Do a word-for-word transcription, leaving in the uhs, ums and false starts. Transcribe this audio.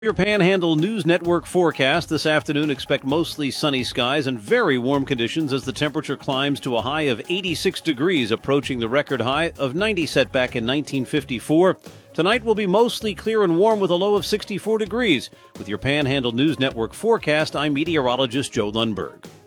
Your Panhandle News Network forecast this afternoon, expect mostly sunny skies and very warm conditions as the temperature climbs to a high of eighty-six degrees, approaching the record high of ninety set back in nineteen fifty-four. Tonight will be mostly clear and warm with a low of sixty-four degrees. With your Panhandle News Network forecast, I'm meteorologist Joe Lundberg.